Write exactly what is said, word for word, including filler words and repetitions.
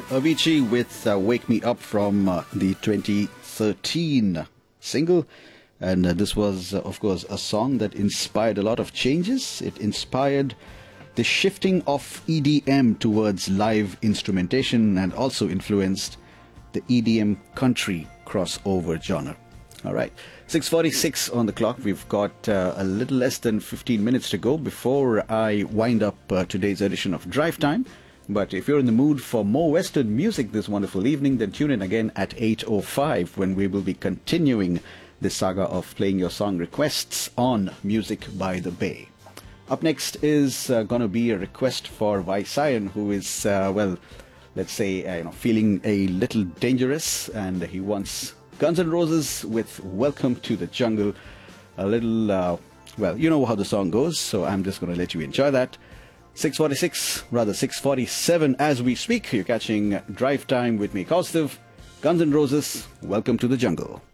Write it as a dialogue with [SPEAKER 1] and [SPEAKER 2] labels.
[SPEAKER 1] Avicii with uh, Wake Me Up from uh, the twenty thirteen single. And uh, this was, uh, of course, a song that inspired a lot of changes. It inspired the shifting of E D M towards live instrumentation and also influenced the E D M country crossover genre. All right, six forty-six on the clock. We've got uh, a little less than fifteen minutes to go before I wind up uh, today's edition of Drive Time. But if you're in the mood for more Western music this wonderful evening, then tune in again at eight oh five when we will be continuing the saga of playing your song requests on Music by the Bay. Up next is uh, going to be a request for Visayan, who is, uh, well, let's say, uh, you know, feeling a little dangerous, and he wants Guns N' Roses with Welcome to the Jungle. A little, uh, well, you know how the song goes, so I'm just going to let you enjoy that. six forty-six, rather six forty-seven as we speak. You're catching Drive Time with me, Kaustav. Guns N' Roses, Welcome to the Jungle.